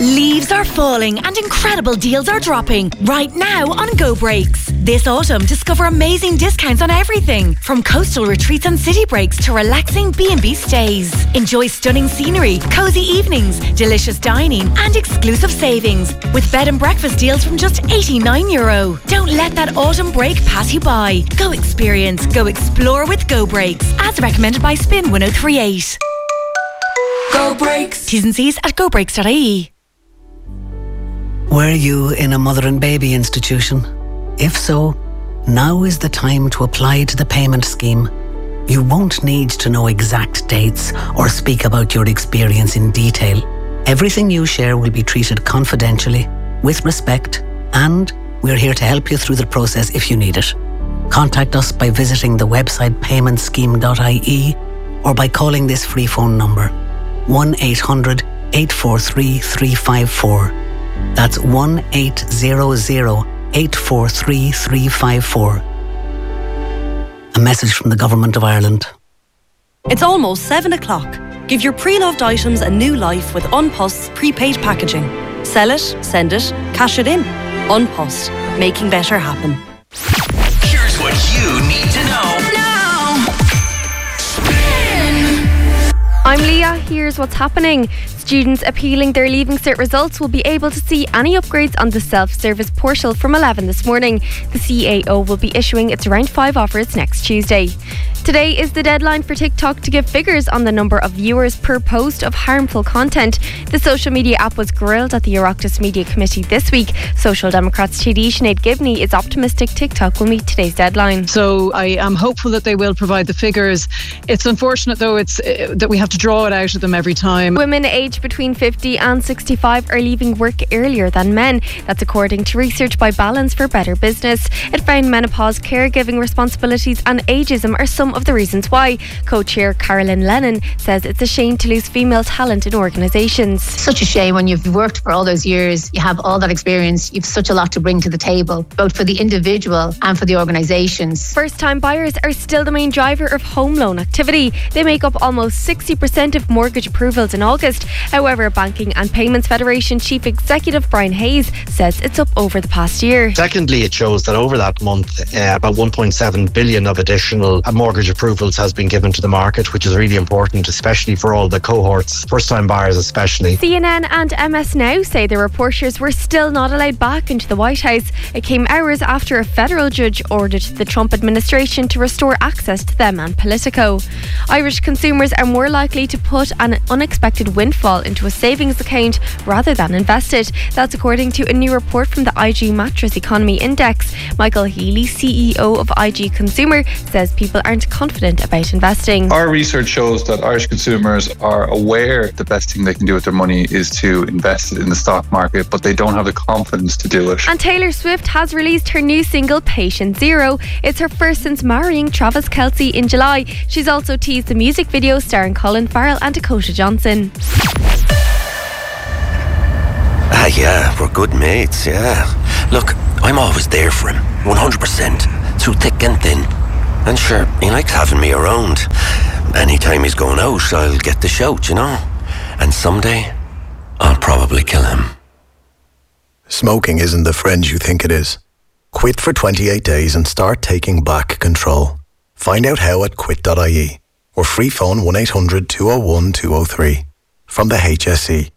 Leaves are falling and incredible deals are dropping right now on Go Breaks. This autumn, discover amazing discounts on everything from coastal retreats and city breaks to relaxing B&B stays. Enjoy stunning scenery, cozy evenings, delicious dining and exclusive savings with bed and breakfast deals from just €89. Don't let that autumn break pass you by. Go experience, go explore with Go Breaks, as recommended by Spin 1038. Go Breaks. T's and C's at gobreaks.ie. Were you in a mother and baby institution? If so, now is the time to apply to the payment scheme. You won't need to know exact dates or speak about your experience in detail. Everything you share will be treated confidentially, with respect, and we're here to help you through the process if you need it. Contact us by visiting the website paymentscheme.ie or by calling this free phone number 1-800-843-354. That's 1-800-843-354. A message from the Government of Ireland. It's almost 7 o'clock. Give your pre-loved items a new life with Unpost's prepaid packaging. Sell it, send it, cash it in. Unpost, making better happen. Here's what you need to know now. Spin. I'm Leah. Here's what's happening. Students appealing their Leaving Cert results will be able to see any upgrades on the self-service portal from 11 this morning. The CAO will be issuing its Round 5 offers next Tuesday. Today is the deadline for TikTok to give figures on the number of viewers per post of harmful content. The social media app was grilled at the Oireachtas Media Committee this week. Social Democrats TD Sinead Gibney is optimistic TikTok will meet today's deadline. So I am hopeful that they will provide the figures. It's unfortunate though that we have to draw it out of them every time. Women aged between 50 and 65 are leaving work earlier than men. That's according to research by Balance for Better Business. It found menopause, caregiving responsibilities and ageism are some of the reasons why. Co-chair Carolyn Lennon says it's a shame to lose female talent in organisations. Such a shame when you've worked for all those years, you have all that experience, you've such a lot to bring to the table, both for the individual and for the organisations. First-time buyers are still the main driver of home loan activity. They make up almost 60% of mortgage approvals in August. However, Banking and Payments Federation Chief Executive Brian Hayes says it's up over the past year. Secondly, it shows that over that month, about 1.7 billion of additional mortgage approvals has been given to the market, which is really important, especially for all the cohorts, first-time buyers especially. CNN and MS Now say the reporters were still not allowed back into the White House. It came hours after a federal judge ordered the Trump administration to restore access to them and Politico. Irish consumers are more likely to put an unexpected windfall into a savings account rather than invest it. That's according to a new report from the IG Mattress Economy Index. Michael Healy, CEO of IG Consumer, says people aren't confident about investing. Our research shows that Irish consumers are aware the best thing they can do with their money is to invest it in the stock market, but they don't have the confidence to do it. And Taylor Swift has released her new single Patient Zero. It's her first since marrying Travis Kelce in July. She's also teased the music video starring Colin Farrell and Dakota Johnson. Yeah, we're good mates, yeah. Look, I'm always there for him, 100%, through thick and thin. And sure, he likes having me around. Anytime he's going out, I'll get the shout, you know. And someday, I'll probably kill him. Smoking isn't the friend you think it is. Quit for 28 days and start taking back control. Find out how at quit.ie or free phone 1-800-201-203 from the HSE.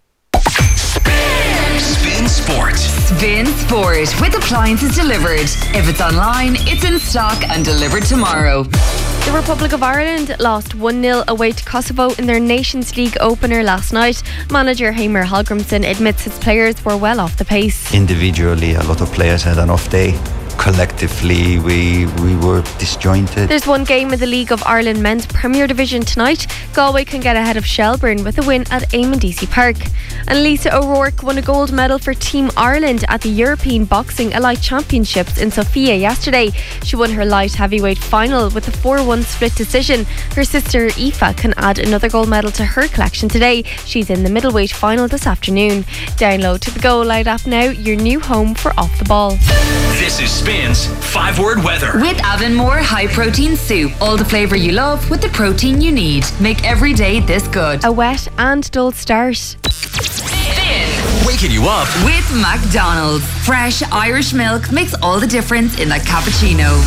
Spin Sport. Spin Sport with appliances delivered. If it's online, it's in stock and delivered tomorrow. The Republic of Ireland lost 1-0 away to Kosovo in their Nations League opener last night. Manager Heimir Hallgrímsson admits his players were well off the pace. Individually, a lot of players had an off day. Collectively, we were disjointed. There's one game in the League of Ireland Men's Premier Division tonight. Galway can get ahead of Shelbourne with a win at Eamon Deacy Park. And Lisa O'Rourke won a gold medal for Team Ireland at the European Boxing Elite Championships in Sofia yesterday. She won her light heavyweight final with a 4-1 split decision. Her sister Aoife can add another gold medal to her collection today. She's in the middleweight final this afternoon. Download to the Go Loud app now, your new home for Off the Ball. This is Spin's 5-word weather. With Avonmore High Protein Soup. All the flavour you love with the protein you need. Make every day this good. A wet and dull start. Spin. waking you up with McDonald's. Fresh Irish milk makes all the difference in a cappuccino.